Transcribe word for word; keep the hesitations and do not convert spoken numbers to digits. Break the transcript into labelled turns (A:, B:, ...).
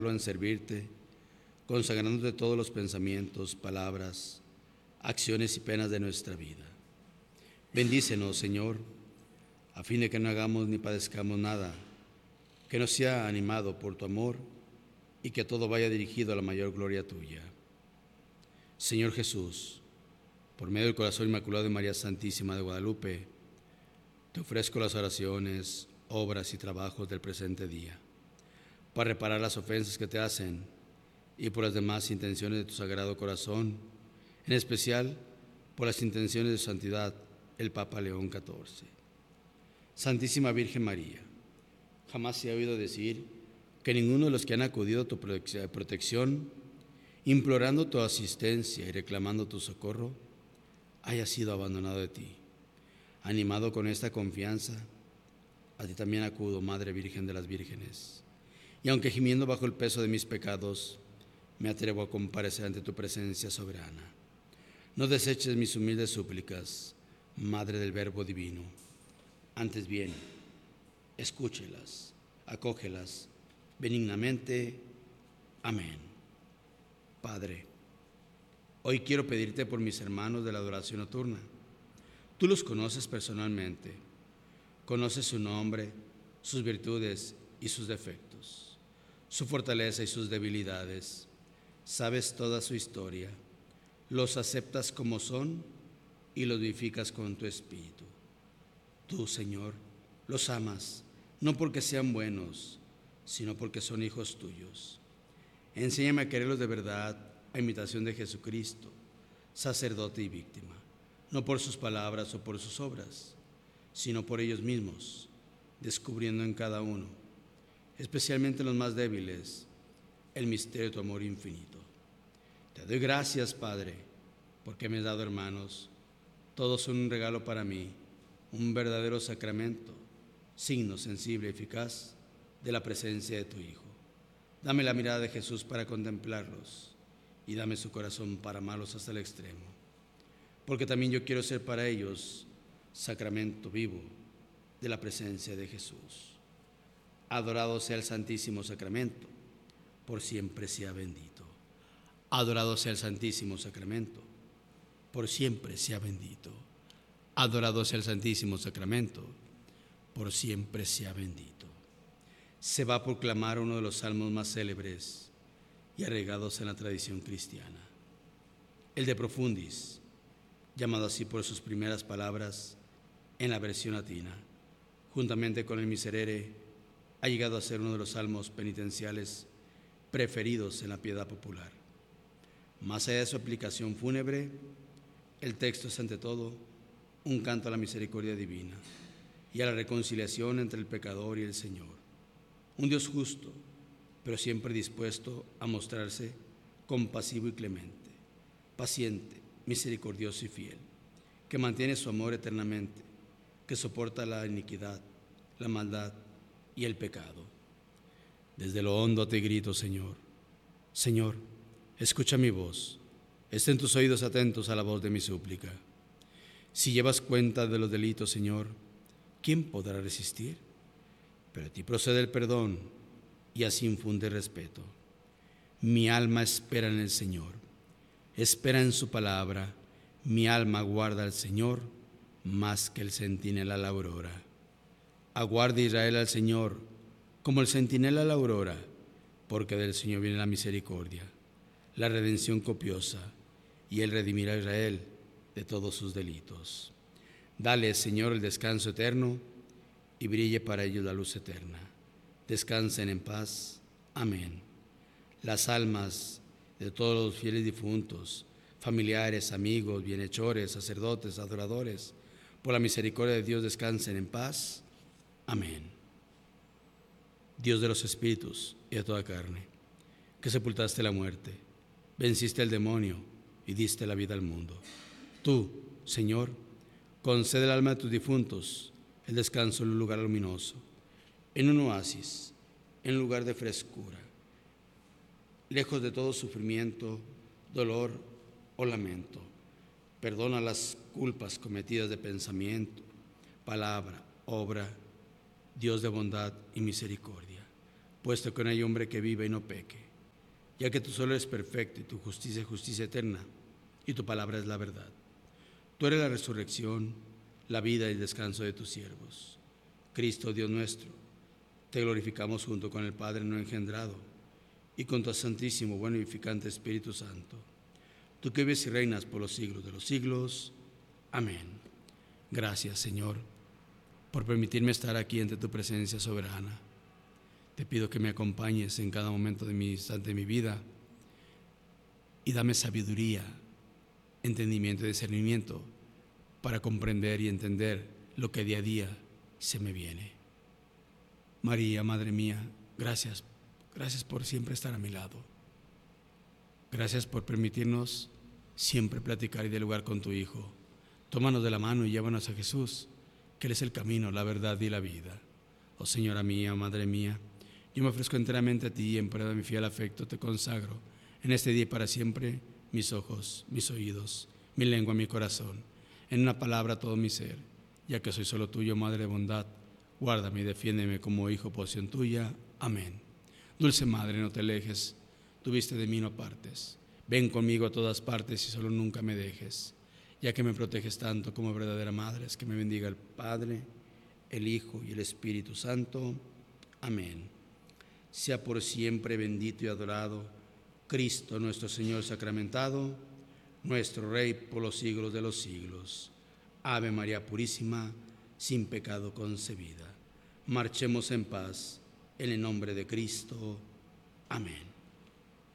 A: en servirte, consagrándote todos los pensamientos, palabras, acciones y penas de nuestra vida. Bendícenos, Señor, a fin de que no hagamos ni padezcamos nada que no sea animado por tu amor y que todo vaya dirigido a la mayor gloria tuya. Señor Jesús, por medio del corazón inmaculado de María Santísima de Guadalupe, te ofrezco las oraciones, obras y trabajos del presente día, para reparar las ofensas que te hacen y por las demás intenciones de tu Sagrado Corazón, en especial por las intenciones de su santidad, el Papa León catorce. Santísima Virgen María, jamás se ha oído decir que ninguno de los que han acudido a tu protección, implorando tu asistencia y reclamando tu socorro, haya sido abandonado de ti. Animado con esta confianza, a ti también acudo, Madre Virgen de las Vírgenes. Y aunque gimiendo bajo el peso de mis pecados, me atrevo a comparecer ante tu presencia soberana. No deseches mis humildes súplicas, Madre del Verbo Divino. Antes bien, escúchelas, acógelas benignamente. Amén. Padre, hoy quiero pedirte por mis hermanos de la adoración nocturna. Tú los conoces personalmente, conoces su nombre, sus virtudes y sus defectos, su fortaleza y sus debilidades. Sabes toda su historia, los aceptas como son y los vivificas con tu espíritu. Tú, Señor, los amas, no porque sean buenos, sino porque son hijos tuyos. Enséñame a quererlos de verdad, a imitación de Jesucristo, sacerdote y víctima, no por sus palabras o por sus obras, sino por ellos mismos, descubriendo en cada uno, especialmente en los más débiles, el misterio de tu amor infinito. Te doy gracias, Padre, porque me has dado hermanos. Todos son un regalo para mí, un verdadero sacramento, signo sensible y eficaz de la presencia de tu Hijo. Dame la mirada de Jesús para contemplarlos y dame su corazón para amarlos hasta el extremo, porque también yo quiero ser para ellos sacramento vivo de la presencia de Jesús. Adorado sea el Santísimo Sacramento, por siempre sea bendito. Adorado sea el Santísimo Sacramento, por siempre sea bendito. Adorado sea el Santísimo Sacramento, por siempre sea bendito. Se va a proclamar uno de los salmos más célebres y arraigados en la tradición cristiana, el de Profundis, llamado así por sus primeras palabras en la versión latina. Juntamente con el Miserere, ha llegado a ser uno de los salmos penitenciales preferidos en la piedad popular. Más allá de su aplicación fúnebre, el texto es ante todo un canto a la misericordia divina y a la reconciliación entre el pecador y el Señor. Un Dios justo, pero siempre dispuesto a mostrarse compasivo y clemente, paciente, misericordioso y fiel, que mantiene su amor eternamente, que soporta la iniquidad, la maldad y el pecado. Desde lo hondo te grito, Señor. Señor, escucha mi voz. Estén tus oídos atentos a la voz de mi súplica. Si llevas cuenta de los delitos, Señor, ¿quién podrá resistir? Pero a ti procede el perdón y así infunde respeto. Mi alma espera en el Señor, espera en su palabra. Mi alma aguarda al Señor más que el centinela a la aurora. Aguarda Israel al Señor como el centinela a la aurora, porque del Señor viene la misericordia, la redención copiosa, y Él redimirá a Israel de todos sus delitos. Dale, Señor, el descanso eterno y brille para ellos la luz eterna. Descansen en paz. Amén. Las almas de todos los fieles difuntos, familiares, amigos, bienhechores, sacerdotes, adoradores, por la misericordia de Dios descansen en paz. Amén. Dios de los espíritus y de toda carne, que sepultaste la muerte, venciste al demonio y diste la vida al mundo. Tú, Señor, concede al alma de tus difuntos el descanso en un lugar luminoso, en un oasis, en un lugar de frescura, lejos de todo sufrimiento, dolor o lamento. Perdona las culpas cometidas de pensamiento, palabra, obra, Dios de bondad y misericordia. puesto que no hay hombre que viva y no peque, ya que tú solo eres perfecto y tu justicia es justicia eterna, y tu palabra es la verdad. Tú eres la resurrección, la vida y el descanso de tus siervos. Cristo, Dios nuestro, te glorificamos junto con el Padre no engendrado y con tu santísimo, bueno y vivificante Espíritu Santo. Tú que vives y reinas por los siglos de los siglos. Amén. Gracias, Señor, por permitirme estar aquí ante tu presencia soberana. Te pido que me acompañes en cada momento de mi instante de mi vida y dame sabiduría, entendimiento y discernimiento para comprender y entender lo que día a día se me viene. María, Madre mía, gracias, gracias por siempre estar a mi lado. Gracias por permitirnos siempre platicar y dialogar con tu Hijo. Tómanos de la mano y llévanos a Jesús, que Él es el camino, la verdad y la vida. Oh Señora mía, Madre mía, yo me ofrezco enteramente a ti y en prueba de mi fiel afecto te consagro en este día y para siempre mis ojos, mis oídos, mi lengua, mi corazón, en una palabra todo mi ser, ya que soy solo tuyo, Madre de bondad. Guárdame y defiéndeme como hijo, posesión tuya. Amén. Dulce Madre, no te alejes, tú viste de mí no partes. Ven conmigo a todas partes y solo nunca me dejes, ya que me proteges tanto como verdadera Madre. Es que me bendiga el Padre, el Hijo y el Espíritu Santo. Amén. Sea por siempre bendito y adorado Cristo nuestro Señor sacramentado, nuestro Rey por los siglos de los siglos. Ave María Purísima, sin pecado concebida. Marchemos en paz, en el nombre de Cristo. Amén.